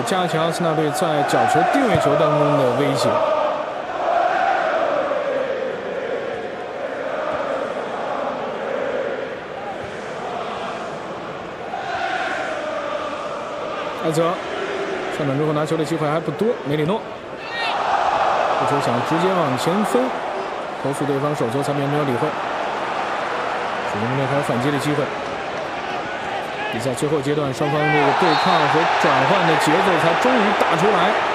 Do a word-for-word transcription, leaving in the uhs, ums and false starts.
加强阿森纳队在角球定位球当中的威胁。艾泽上场之后拿球的机会还不多，梅里诺这球想直接往前飞，投诉对方手球，裁判没有理会。水晶宫队还有反击的机会。比赛最后阶段，双方这个对抗和转换的节奏才终于打出来。